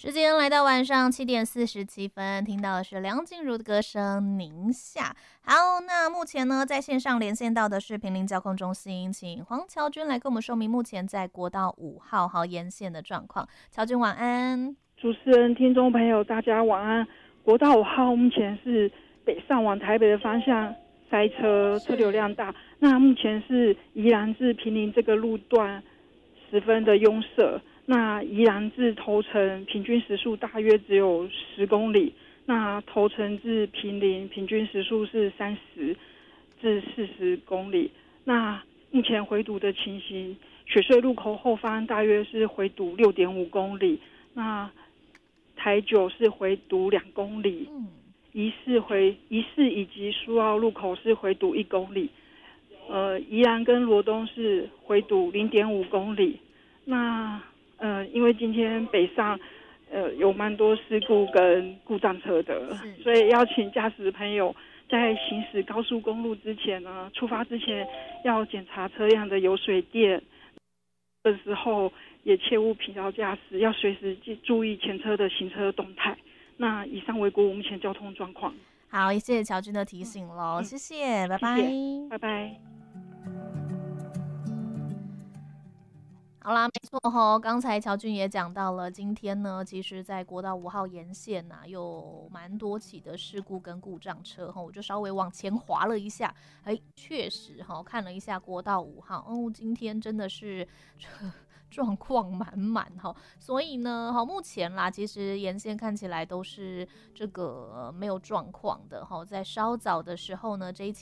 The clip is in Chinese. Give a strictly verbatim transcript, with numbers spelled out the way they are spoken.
时间来到晚上七点四十七分，听到的是梁静茹的歌声《宁夏》。好，那目前呢，在线上连线到的是坪林交控中心，请黄乔军来跟我们说明目前在国道五号好沿线的状况。乔军晚安。 主持人、听众朋友，大家晚安。国道五号目前是北上往台北的方向塞车，车流量大。那目前是宜兰至坪林这个路段十分的拥塞。那宜兰至头城平均时速大约只有十公里，那头城至坪林平均时速是三十至四十公里。那目前回堵的情形，雪隧路口后方大约是回堵六点五公里，那台九是回堵两公里，宜四回宜四以及苏澳路口是回堵一公里，呃，宜兰跟罗东是回堵零点五公里。那呃，因为今天北上，呃，有蛮多事故跟故障车的，所以要请驾驶朋友在行驶高速公路之前呢，出发之前要检查车辆的油水电的时候，也切勿疲劳驾驶，要随时注意前车的行车动态。那以上为国目前交通状况。 好，谢谢乔军的提醒喽、嗯，谢谢，拜拜， 谢谢拜拜。 好啦，没错吼，刚才乔军也讲到了，今天呢，其实在国道五号沿线呐、啊，有蛮多起的事故跟故障车哈，我就稍微往前滑了一下，哎，确实哈，看了一下国道五号，哦，今天真的是状况满满哈，所以呢，好，目前啦，其实沿线看起来都是这个、呃、没有状况的哈，在稍早的时候呢，这一起